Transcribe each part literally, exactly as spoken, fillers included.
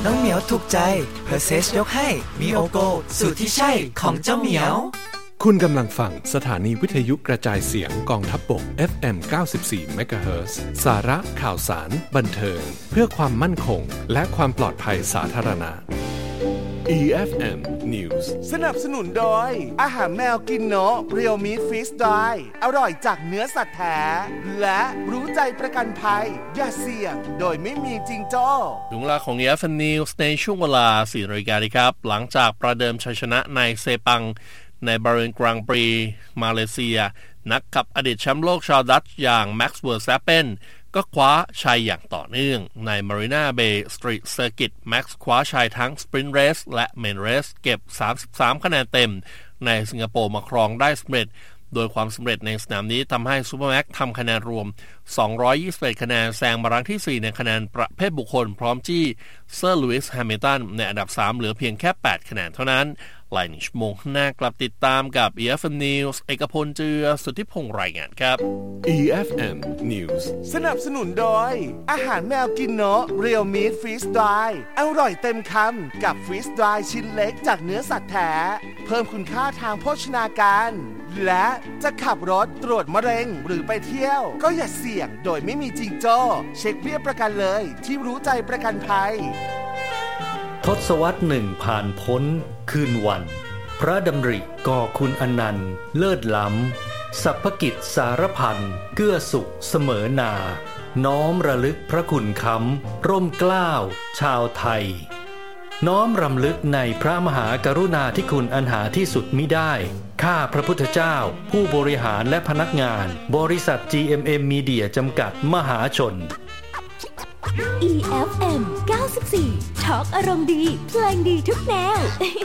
น้องเหมียวถูกใจเพอร์เซสยกให้มีโอโกสูตรที่ใช่ของเจ้าเหมียวคุณกำลังฟังสถานีวิทยุกระจายเสียงกองทัพบก เอฟ เอ็ม เก้าสิบสี่ เมกะเฮิรตซ์ สาระข่าวสารบันเทิงเพื่อความมั่นคงและความปลอดภัยสาธารณะ อี เอฟ เอ็ม News สนับสนุนโดยอาหารแมวกินเนาะเรียวมีฟีสไดอร่อยจากเนื้อสัตว์แท้และรู้ใจประกันภัยอย่าเสี่ยงโดยไม่มีจิงโจ้ถึงเวลาของ อี เอฟ เอ็ม News ในช่วงเวลา สี่นาฬิกา นครับหลังจากประเดิมชัยชนะในเซปังในบาเรนกรังปรีมาเลเซียนักขับอดีตแชมป์โลกชาวดัตช์อย่างแม็กซ์เวอร์สแตปเปนก็คว้าชัยอย่างต่อเนื่องใน Marina Bay Street Circuit แม็กซ์คว้าชัยทั้ง Sprint Race และ Main Race เก็บสามสิบสามคะแนนเต็มในสิงคโปร์มาครองได้สำเร็จโดยความสำเร็จในสนามนี้ทำให้ซูเปอร์แม็กซ์ทำคะแนนรวมสองร้อยยี่สิบเอ็ดคะแนนแซงมารั้งที่สี่ในคะแนนประเภทบุคคลพร้อมจี้เซอร์ลุยส์แฮมิลตันในอันดับสามเหลือเพียงแค่แปดคะแนนเท่านั้นหลายชั่วโมงหน้ากลับติดตามกับ อี เอฟ เอ็ม News เอกพลเจือสุทธิพงษ์รายงานครับอี เอฟ เอ็ม News สนับสนุนโดยอาหารแมวกินเนาะเรียวมีฟีสไดอร่อยเต็มคำกับฟีสไดชิ้นเล็กจากเนื้อสัตว์แท้เพิ่มคุณค่าทางโภชนาการและจะขับรถตรวจมะเร็งหรือไปเที่ยวก็อย่าเสี่ยงโดยไม่มีจิงโจ้เช็คเบี้ยประกันเลยที่รู้ใจประกันภัยทศวรรษหนึ่งผ่านพ้นคืนวันพระดำริก่อคุณอนันต์เลิศล้ำสัพพกิจสารพันเกื้อสุขเสมอนาน้อมระลึกพระคุณค้ำร่มเกล้าชาวไทยน้อมรำลึกในพระมหากรุณาธิคุณอันหาที่สุดมิได้ข้าพระพุทธเจ้าผู้บริหารและพนักงานบริษัท จี เอ็ม เอ็ม Media จำกัดมหาชนอี เอฟ เอ็ม เก้าสิบสี่ ช็อกอารมณ์ดีเพลงดีทุกแนว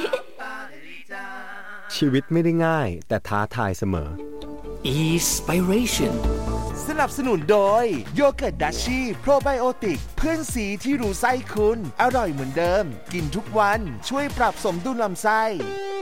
ชีวิตไม่ได้ง่ายแต่ท้าทายเสมอ Inspiration สนับสนุนโดยโยเกิร์ตดัชชี่โปรไบโอติกเพื่อนสีที่รู้ไส้คุณอร่อยเหมือนเดิมกินทุกวันช่วยปรับสมดุลลำไส้